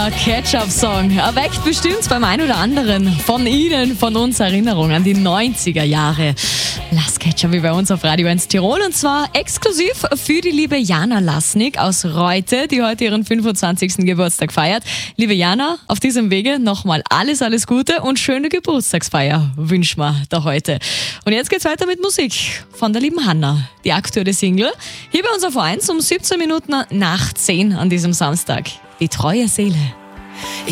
Hammer Ketchup-Song erweckt bestimmt beim einen oder anderen von Ihnen, von uns Erinnerungen an die 90er Jahre. Last Ketchup wie bei uns auf Radio 1 Tirol und zwar exklusiv für die liebe Jana Lasnik aus Reute, die heute ihren 25. Geburtstag feiert. Liebe Jana, auf diesem Wege nochmal alles Gute und schöne Geburtstagsfeier wünschen wir da heute. Und jetzt geht's weiter mit Musik von der lieben Hanna. Die aktuelle Single hier bei uns auf 1 um 17 Minuten nach 10 an diesem Samstag. Die treue Seele.